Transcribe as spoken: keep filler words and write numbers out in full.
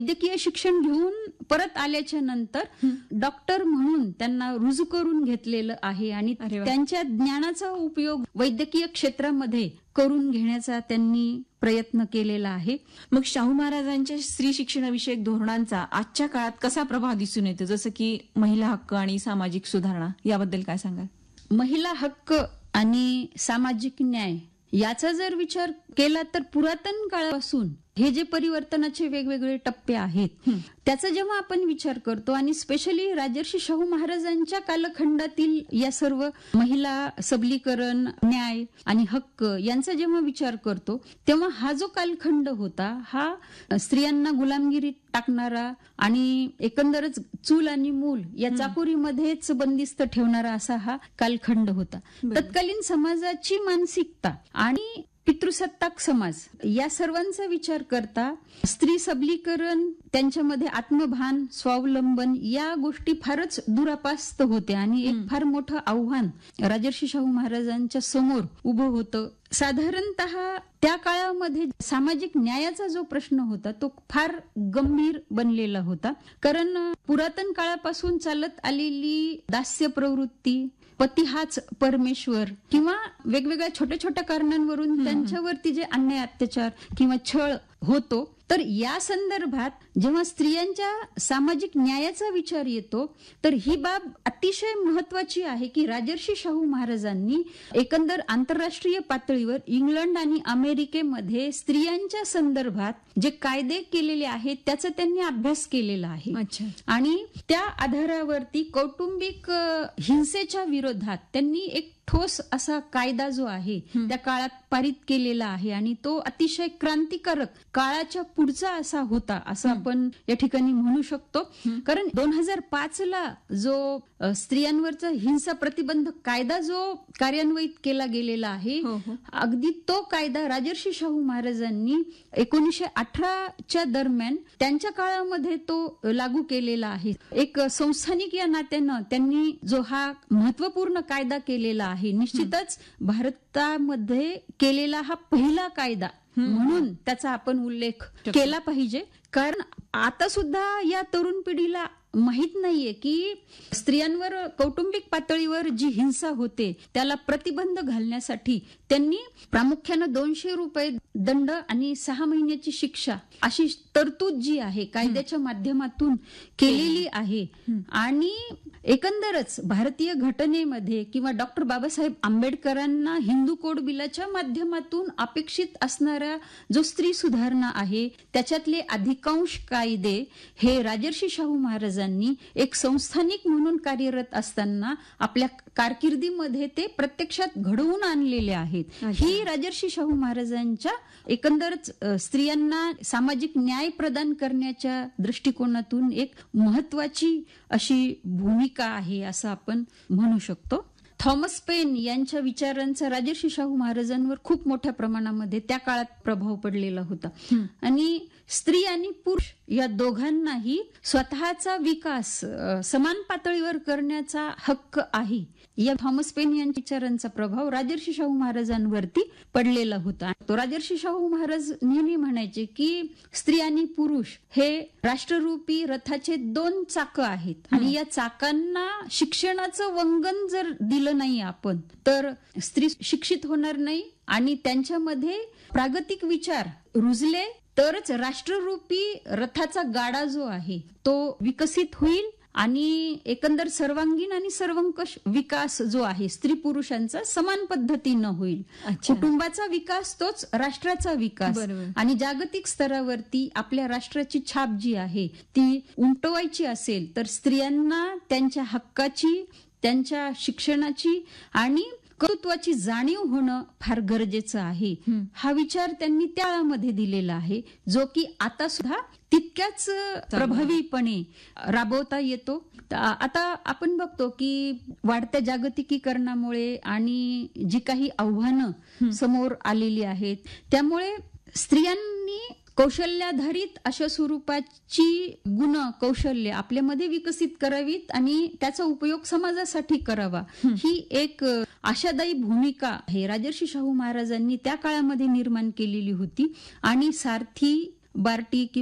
वैद्यकीय शिक्षण घेऊन परत आल्याच्या नंतर डॉक्टर म्हणून त्यांना रुजू करून घेतलेलं आहे आणि अरे वा. त्यांच्या ज्ञानाचा उपयोग वैद्यकीय क्षेत्रामध्ये करून घेण्याचा त्यांनी प्रयत्न केलेला आहे. मग शाहू महाराजांच्या स्त्री शिक्षणाविषयक धोरणांचा आजच्या काळात कसा प्रभाव दिसून येतो, जसं की महिला हक्क आणि सामाजिक सुधारणा, याबद्दल काय सांगाल? महिला हक्क आणि सामाजिक न्याय याचा जर विचार केला तर पुरातन काळापासून हे जे परिवर्तनाचे वेगवेगळे टप्पे आहेत त्याचा जेव्हा आपण विचार करतो आणि स्पेशली राजर्षी शाहू महाराजांच्या कालखंडातील या सर्व महिला सबलीकरण, न्याय आणि हक्क यांचा जेव्हा विचार करतो तेव्हा हा जो कालखंड होता हा स्त्रियांना गुलामगिरीत टाकणारा आणि एकंदरच चूल आणि मूल या चाकोरीमध्येच बंदिस्त ठेवणारा असा हा कालखंड होता. तत्कालीन समाजाची मानसिकता आणि पितृसत्ताक समाज या सर्वांचा विचार करता स्त्री सबलीकरण, त्यांच्यामध्ये आत्मभान, स्वावलंबन या गोष्टी फारच दुरापास्त होत्या आणि एक फार मोठं आव्हान राजर्षी शाहू महाराजांच्या समोर उभं होतं. साधारणतः त्या काळामध्ये सामाजिक न्यायाचा जो प्रश्न होता तो फार गंभीर बनलेला होता. कारण पुरातन काळापासून चालत आलेली दास्य प्रवृत्ती, पती हाच परमेश्वर किंवा वेगवेगळ्या छोट्या छोट्या कारणांवरून त्यांच्यावरती जे अन्याय, अत्याचार किंवा छळ होतो, तर या संदर्भात जेव्हा स्त्रियांच्या सामाजिक न्यायाचा विचार येतो तर ही बाब अतिशय महत्वाची आहे की राजर्षी शाहू महाराजांनी एकंदर आंतरराष्ट्रीय पातळीवर इंग्लंड आणि अमेरिकेमध्ये स्त्रियांच्या संदर्भात जे कायदे केलेले आहेत त्याचा त्यांनी अभ्यास केलेला आहे. अच्छा. आणि त्या आधारावरती कौटुंबिक अ, हिंसेच्या विरोधात त्यांनी एक ठोस असा कायदा जो आहे त्या काळात पारित केलेला आहे आणि तो अतिशय क्रांतिकारक काळाच्या पुढचा असा होता असं आपण या ठिकाणी म्हणू शकतो. कारण दोन हजार पाच ला जो अ, स्त्रियांवरचा हिंसा प्रतिबंधक कायदा जो कार्यान्वित केला गेलेला आहे, हो, हो. अगदी तो कायदा राजर्षी शाहू महाराजांनी एकोणीसशे अठराच्या दरम्यान त्यांच्या काळामध्ये तो लागू केलेला आहे. एक संस्थानिक या नात्यानं त्यांनी जो हा महत्वपूर्ण कायदा केलेला आहे, निश्चितच भारतामध्ये केलेला हा पहिला कायदा म्हणून त्याचा आपण उल्लेख केला पाहिजे. कारण आता सुद्धा या तरुण पिढीला माहित नाहीये की स्त्रियांवर कौटुंबिक पातळीवर जी हिंसा होते त्याला प्रतिबंध घालण्यासाठी त्यांनी प्रामुख्यानं दोनशे रुपये दंड आणि सहा महिन्याची शिक्षा अशी तरतूद जी आहे कायद्याच्या माध्यमातून केलेली आहे. आणि एकंदरच भारतीय घटनेमध्ये किंवा डॉक्टर बाबासाहेब आंबेडकरांना हिंदू कोड बिलाच्या माध्यमातून अपेक्षित असणारा जो स्त्री सुधारणा आहे त्याच्यातले अधिकांश कायदे हे राजर्षी शाहू महाराजांनी एक संस्थानिक म्हणून कार्यरत असताना आपल्या कारकिर्दीमध्ये ते प्रत्यक्षात घडवून आणलेले आहेत. ही राजर्षी शाहू महाराजांच्या एकंदरच अ, स्त्रियांना सामाजिक न्याय प्रदान करण्याच्या दृष्टिकोनातून एक महत्वाची अशी भूमिका आहे असं आपण म्हणू शकतो. थॉमस पेन यांच्या विचारांचा राजर्षी शाहू महाराजांवर खूप मोठ्या प्रमाणामध्ये त्या काळात प्रभाव पडलेला होता. आणि स्त्री आणि पुरुष या दोघांनाही स्वतःचा विकास अ, समान पातळीवर करण्याचा हक्क आहे. या थॉमस पेन यांच्या विचारांचा प्रभाव राजर्षी शाहू महाराजांवरती पडलेला होता. तो राजर्षी शाहू महाराज नेहमी म्हणायचे की स्त्री आणि पुरुष हे राष्ट्ररूपी रथाचे दोन चाकं आहेत आणि या चाकांना शिक्षणाचं वंगण जर दिलं नाही आपण तर स्त्री शिक्षित होणार नाही आणि त्यांच्यामध्ये प्रागतिक विचार रुजले तरच राष्ट्ररूपी रथाचा गाडा जो आहे तो विकसित होईल आणि एकंदर सर्वांगीण आणि सर्वंकष विकास जो आहे स्त्री पुरुषांचा समान पद्धतीनं होईल. अच्छा. कुटुंबाचा विकास तोच राष्ट्राचा विकास. बरोबर. आणि जागतिक स्तरावरती आपल्या राष्ट्राची छाप जी आहे ती उमटवायची असेल तर स्त्रियांना त्यांच्या हक्काची, त्यांच्या शिक्षणाची आणि कर्तृत्वाची जाणीव होणं फार गरजेचं आहे. हा विचार त्यांनी त्या काळामध्ये दिलेला आहे जो की आता सुद्धा तितक्याच प्रभावीपणे राबवता येतो. त- आता आपण बघतो की वाढत्या जागतिकीकरणामुळे आणि जी काही आव्हानं समोर आलेली आहेत त्यामुळे स्त्रियांनी कौशल्याधारित अशा स्वरूपाची गुण, कौशल्य आपल्यामध्ये विकसित करावीत आणि त्याचा उपयोग समाजासाठी करावा. ही एक अ, आशादायी भूमिका आहे राजर्षी शाहू महाराजांनी त्या काळामध्ये निर्माण केलेली होती. आणि सारथी, बार्टी